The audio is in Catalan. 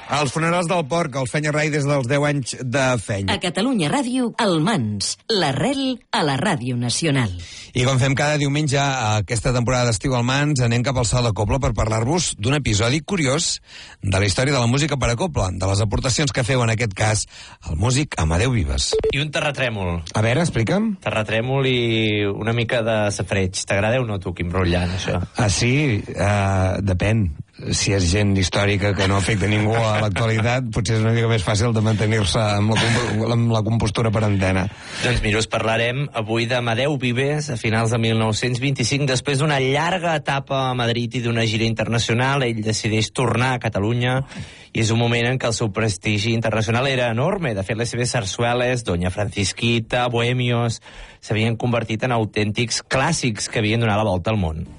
Els funerals del porc, el Fenya Rai des dels 10 anys de fenya. A Catalunya Ràdio, el Mans, l'arrel a la Ràdio Nacional. I com fem cada diumenge a aquesta temporada d'estiu al Mans, anem cap al Salt de Cobla per parlar-vos d'un episodi curiós de la història de la música per a Cobla, de les aportacions que feu en aquest cas el músic Amadeu Vives. I un terratrèmol. A veure, explica'm. Terratrèmol i una mica de safareig. T'agrada o no, tu, Quim Rotllant, això? Ah, sí? Depèn. Si és gent històrica que no afecta ningú a l'actualitat, potser és una mica més fàcil de mantenir-se amb la compostura per antena. Doncs mira, us parlarem avui d'Amadeu Vives a finals de 1925. Després d'una llarga etapa a Madrid i d'una gira internacional, ell decideix tornar a Catalunya i és un moment en què el seu prestigi internacional era enorme. De fet, les seves sarsueles, Doña Francisquita, Bohemios, s'havien convertit en autèntics clàssics que havien donat la volta al món.